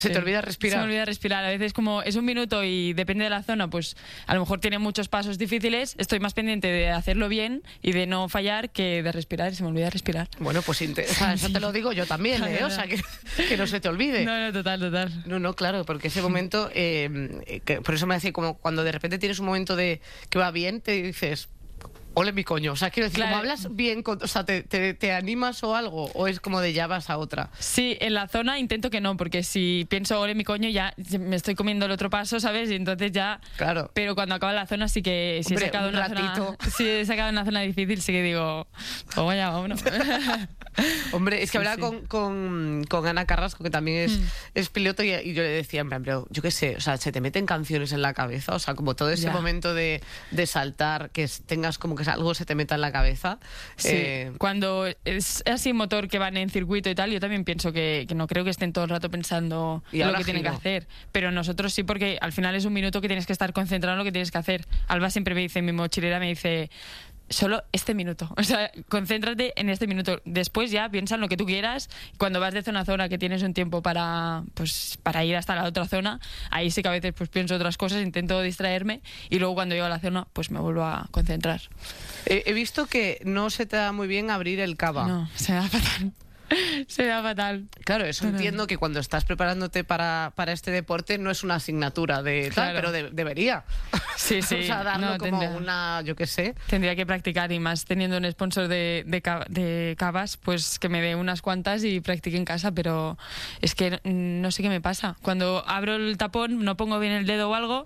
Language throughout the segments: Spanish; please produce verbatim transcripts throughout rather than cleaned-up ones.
Se te olvida respirar. Se me olvida respirar. A veces como es un minuto y depende de la zona, pues a lo mejor tiene muchos pasos difíciles. Estoy más pendiente de hacerlo bien y de no fallar que de respirar. Y se me olvida respirar. Bueno, pues o sea, eso te lo digo yo también, ¿eh? O sea, que, que no se te olvide. No, no, total, total. No, no, claro, porque ese momento, eh, que por eso me decía, como cuando de repente tienes un momento de que va bien, te dices... Ole mi coño, o sea, quiero decir, claro. ¿cómo hablas bien? Con, o sea, te, te, ¿te animas o algo? ¿O es como de ya vas a otra? Sí, en la zona intento que no, porque si pienso ole mi coño ya me estoy comiendo el otro paso, ¿sabes? Y entonces ya... Claro. Pero cuando acaba la zona sí que... Si Hombre, he sacado un una ratito. zona, si he sacado una zona difícil sí que digo... Pues vaya, vámonos. Hombre, es que Sí, hablaba sí. Con, con, con Ana Carrasco, que también es, Mm. es piloto, y, y yo le decía, en plan, pero yo qué sé, o sea, se te meten canciones en la cabeza, o sea, como todo ese Ya. momento de, de saltar, que es- tengas como que algo se te meta en la cabeza. Sí, eh, cuando es así motor que van en circuito y tal, yo también pienso que, que no creo que estén todo el rato pensando Y lo ahora que tienen que giro. hacer. Pero nosotros sí, porque al final es un minuto que tienes que estar concentrado en lo que tienes que hacer. Alba siempre me dice, mi mochilera me dice... Solo este minuto, o sea, concéntrate en este minuto. Después ya piensa en lo que tú quieras. Cuando vas de zona a zona, que tienes un tiempo para, pues, para ir hasta la otra zona, ahí sí que a veces pues pienso otras cosas, intento distraerme y luego cuando llego a la zona, pues me vuelvo a concentrar. he, he visto que no se te da muy bien abrir el cava. No, se me da fatal. Se me da fatal. Claro, eso No, no. entiendo que cuando estás preparándote para, para este deporte no es una asignatura de tal, Claro. pero de- debería. Sí, sí. O sea, darlo no, como tendría, una, yo qué sé. tendría que practicar y más teniendo un sponsor de, de, ca- de cavas, pues que me dé unas cuantas y practique en casa, pero es que mm, no sé qué me pasa. Cuando abro el tapón no pongo bien el dedo o algo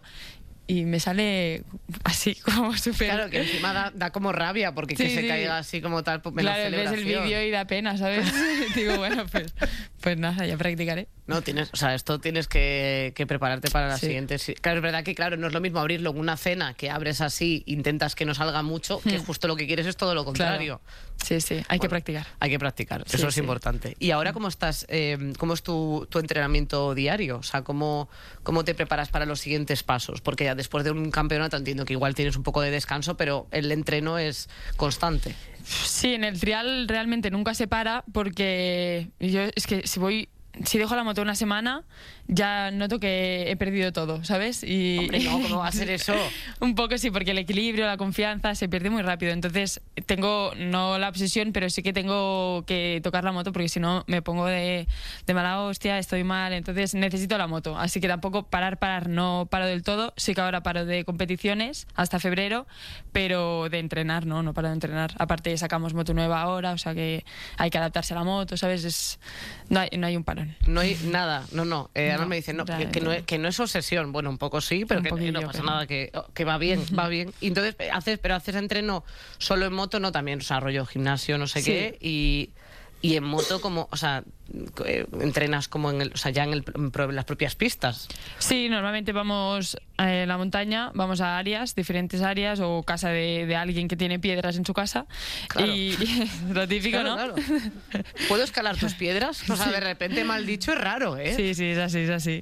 y me sale así como súper... Claro, que encima da, da como rabia, porque que Sí, se sí. caiga así como tal, pues menos Claro, ves el celebración. vídeo y da pena, ¿sabes? Digo, bueno, pues, pues nada, ya practicaré. No, tienes, o sea, esto tienes que, que prepararte para la Sí. siguiente. Sí. Claro, es verdad que, claro, no es lo mismo abrirlo en una cena, que abres así, intentas que no salga mucho, que Hmm. justo lo que quieres es todo lo contrario. Sí, sí, hay que Bueno, practicar. Hay que practicar, Sí, eso es sí. importante. ¿Y ahora cómo estás? Eh, ¿Cómo es tu, tu entrenamiento diario? O sea, ¿cómo, ¿cómo te preparas para los siguientes pasos? Porque ya después de un campeonato entiendo que igual tienes un poco de descanso, pero el entreno es constante. Sí, en el trial realmente nunca se para porque yo es que si voy, si dejo la moto una semana ya noto que he perdido todo, ¿sabes? Y Hombre, no, ¿cómo va a ser eso? Un poco sí, porque el equilibrio, la confianza se pierde muy rápido. Entonces tengo, no la obsesión, pero sí que tengo que tocar la moto porque si no me pongo de, de mala hostia, estoy mal. Entonces necesito la moto. Así que tampoco parar, parar, no paro del todo. Sí que ahora paro de competiciones hasta febrero, pero de entrenar, no, no paro de entrenar. Aparte sacamos moto nueva ahora, o sea que hay que adaptarse a la moto, ¿sabes? Es, no, hay, no hay un parón. No hay nada, no, no. Eh, No, Ana me dice no, que, realmente que no es, no. que no es obsesión. Bueno, un poco sí, pero Un que poquillo, no pasa pero- nada, que, que va bien, va bien. Y entonces, eh, haces, pero haces entreno solo en moto, no también, o sea, rollo gimnasio, no sé Sí. qué, y, y en moto como, o sea, eh, entrenas como en el, o sea, ya en, el, en pro- las propias pistas. Sí, normalmente vamos eh, a la montaña, vamos a áreas, diferentes áreas o casa de, de alguien que tiene piedras en su casa. Claro. Y, y lo típico, Claro, ¿no? claro. ¿Puedo escalar tus piedras? O sea, Sí. de repente mal dicho es raro, ¿eh? Sí, sí, es así, es así.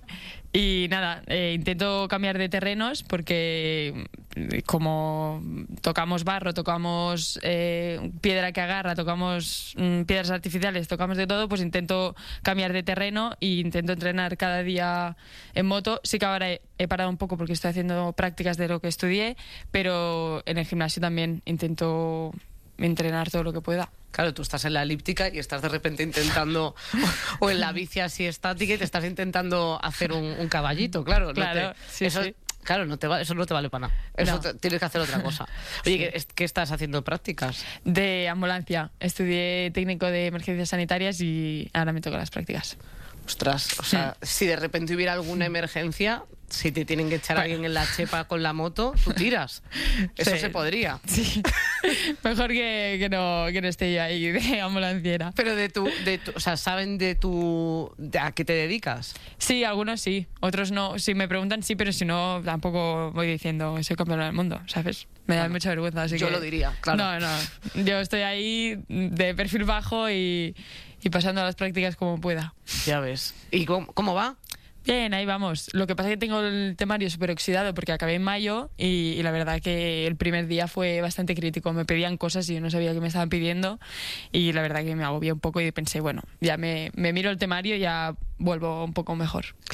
Y nada, eh, intento cambiar de terrenos porque mm, como tocamos barro, tocamos eh, piedra que agarra, tocamos mm, piedras artificiales, tocamos de todo, pues intento cambiar de terreno e intento entrenar cada día en moto. Sí que ahora he, he parado un poco porque estoy haciendo prácticas de lo que estudié, pero en el gimnasio también intento entrenar todo lo que pueda. Claro, tú estás en la elíptica y estás de repente intentando, o, o en la bici así estática y te estás intentando hacer un, un caballito, claro. no Claro, te- sí, eso, sí. Claro, no te va, eso no te vale para nada. Eso No. te- tienes que hacer otra cosa. Oye, ¿qué, es- qué estás haciendo prácticas? De ambulancia. Estudié técnico de emergencias sanitarias y ahora me tocan las prácticas. Ostras, o sea, si de repente hubiera alguna emergencia, si te tienen que echar a alguien en la chepa con la moto, tú tiras. Eso Sí. se podría. Sí. Mejor que, que no, que no esté yo ahí de ambulanciera. Pero de tu, de tu, o sea, ¿saben de tu, de a qué te dedicas? Sí, algunos sí, otros no. Si me preguntan, sí, pero si no, tampoco voy diciendo soy campeón del mundo, ¿sabes? Me da Bueno, mucha vergüenza. Así yo que- lo diría, claro. No, no. Yo estoy ahí de perfil bajo y, y pasando las prácticas como pueda. Ya ves. ¿Y cómo, cómo va? Bien, ahí vamos. Lo que pasa es que tengo el temario súper oxidado porque acabé en mayo y, y la verdad que el primer día fue bastante crítico. Me pedían cosas y yo no sabía qué me estaban pidiendo y la verdad que me agobié un poco y pensé, bueno, ya me, me miro el temario, ya vuelvo un poco mejor.